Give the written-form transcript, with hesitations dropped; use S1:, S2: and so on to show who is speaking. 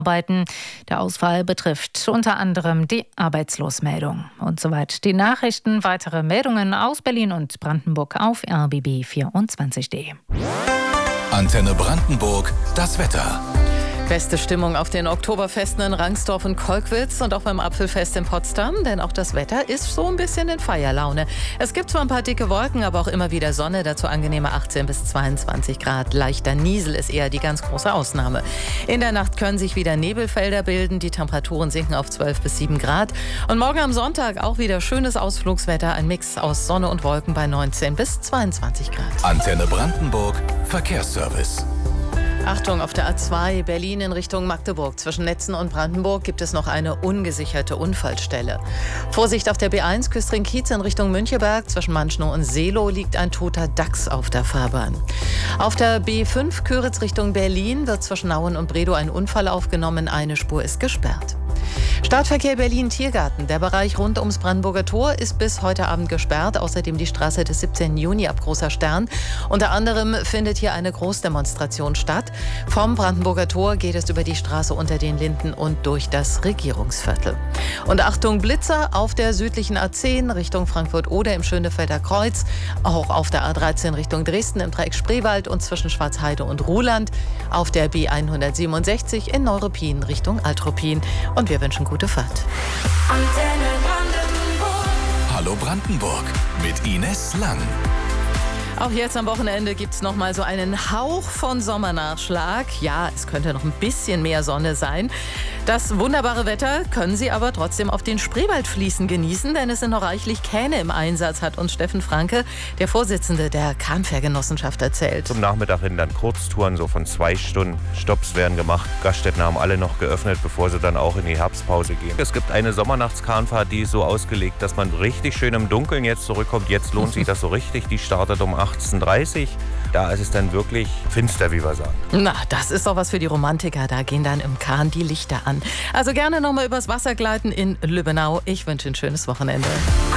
S1: Arbeiten. Der Ausfall betrifft unter anderem die Arbeitslosmeldung. Und soweit die Nachrichten. Weitere Meldungen aus Berlin und Brandenburg auf rbb24.de.
S2: Antenne Brandenburg, das Wetter.
S3: Beste Stimmung auf den Oktoberfesten in Rangsdorf und Kolkwitz und auch beim Apfelfest in Potsdam, denn auch das Wetter ist so ein bisschen in Feierlaune. Es gibt zwar ein paar dicke Wolken, aber auch immer wieder Sonne, dazu angenehme 18 bis 22 Grad. Leichter Niesel ist eher die ganz große Ausnahme. In der Nacht können sich wieder Nebelfelder bilden, die Temperaturen sinken auf 12 bis 7 Grad. Und morgen am Sonntag auch wieder schönes Ausflugswetter, ein Mix aus Sonne und Wolken bei 19 bis 22 Grad.
S2: Antenne Brandenburg, Verkehrsservice.
S3: Achtung, auf der A2 Berlin in Richtung Magdeburg. Zwischen Netzen und Brandenburg gibt es noch eine ungesicherte Unfallstelle. Vorsicht auf der B1 Küstrin-Kiez in Richtung Müncheberg. Zwischen Manschnow und Seelow liegt ein toter Dachs auf der Fahrbahn. Auf der B5 Köritz Richtung Berlin wird zwischen Nauen und Bredow ein Unfall aufgenommen. Eine Spur ist gesperrt. Stadtverkehr Berlin-Tiergarten. Der Bereich rund ums Brandenburger Tor ist bis heute Abend gesperrt. Außerdem die Straße des 17. Juni ab Großer Stern. Unter anderem findet hier eine Großdemonstration statt. Vom Brandenburger Tor geht es über die Straße unter den Linden und durch das Regierungsviertel. Und Achtung, Blitzer auf der südlichen A10 Richtung Frankfurt oder im Schönefelder Kreuz. Auch auf der A13 Richtung Dresden im Dreieck Spreewald und zwischen Schwarzheide und Ruhland. Auf der B167 in Neuruppin Richtung Altruppin. Und wir wünschen gute Fahrt.
S2: Antenne Brandenburg. Hallo Brandenburg mit Ines Lang.
S3: Auch jetzt am Wochenende gibt es noch mal so einen Hauch von Sommernachschlag. Ja, es könnte noch ein bisschen mehr Sonne sein. Das wunderbare Wetter können Sie aber trotzdem auf den Spreewaldfließen genießen, denn es sind noch reichlich Kähne im Einsatz, hat uns Steffen Franke, der Vorsitzende der Kahnfährgenossenschaft, erzählt.
S4: Zum Nachmittag hin dann Kurztouren, so von 2 Stunden. Stopps werden gemacht. Gaststätten haben alle noch geöffnet, bevor sie dann auch in die Herbstpause gehen. Es gibt eine Sommernachtskahnfahrt, die ist so ausgelegt, dass man richtig schön im Dunkeln jetzt zurückkommt. Jetzt lohnt sich das so richtig. Die startet um 18:30 Uhr. Da ist es dann wirklich finster, wie wir sagen.
S3: Na, das ist doch was für die Romantiker. Da gehen dann im Kahn die Lichter an. Also gerne noch mal übers Wasser gleiten in Lübbenau. Ich wünsche ein schönes Wochenende.